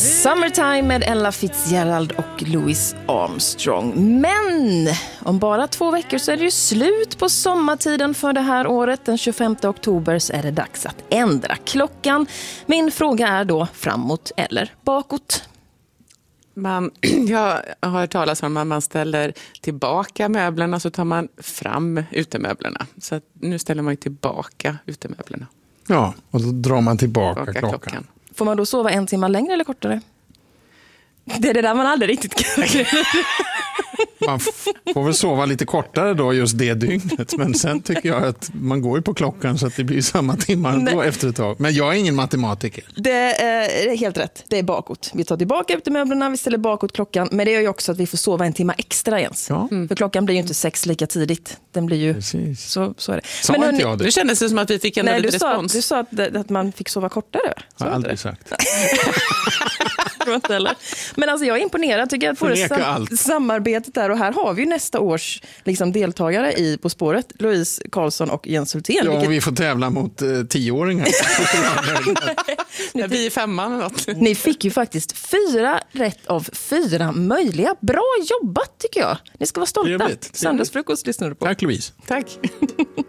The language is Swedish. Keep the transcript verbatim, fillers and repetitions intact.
Summertime med Ella Fitzgerald och Louis Armstrong. Men om bara två veckor så är det ju slut på sommartiden för det här året. Den tjugofemte oktober så är det dags att ändra klockan. Min fråga är då framåt eller bakåt? Man, jag har hört talas om att man ställer tillbaka möblerna så tar man fram utemöblerna. Så att nu ställer man ju tillbaka utemöblerna. Ja, och då drar man tillbaka, tillbaka klockan. klockan. Får man då sova en timme längre eller kortare? Det är det där man aldrig riktigt kan. Man f- får väl sova lite kortare då just det dygnet. Men sen tycker jag att man går ju på klockan så att det blir samma timmar då efter ett tag. Men jag är ingen matematiker. Det är helt rätt. Det är bakåt. Vi tar tillbaka utemöblerna, vi ställer bakåt klockan. Men det gör ju också att vi får sova en timme extra ens. Ja. Mm. För klockan blir ju inte sex lika tidigt. Den blir ju... Precis. Så, så är det. Sa Men inte hörni, jag det? Nu kändes det som att vi fick en nej, du liten sa, respons. du sa att, det, att man fick sova kortare. Jag har aldrig sagt. Men alltså jag är imponerad, tycker jag, att få det sam- allt. samarbetet där. Och här har vi ju nästa års liksom, deltagare i På spåret, Louise Karlsson och Jens Hultén. Ja, vilket... vi får tävla mot eh, tioåringar. Nej, vi är femman eller något. Ni fick ju faktiskt fyra rätt av fyra möjliga. Bra jobbat tycker jag. Ni ska vara stolta. Trevligt. Söndagsfrukost lyssnar du på. Tack Louise. Tack.